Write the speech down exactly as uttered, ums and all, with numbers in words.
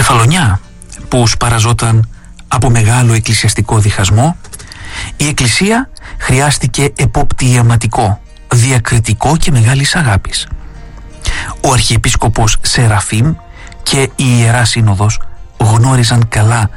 Κεφαλονιά, που σπαραζόταν από μεγάλο εκκλησιαστικό διχασμό, η Εκκλησία χρειάστηκε εποπτιαματικό, διακριτικό και μεγάλης αγάπης. Ο Αρχιεπίσκοπος Σεραφείμ και η Ιερά Σύνοδος γνώριζαν καλά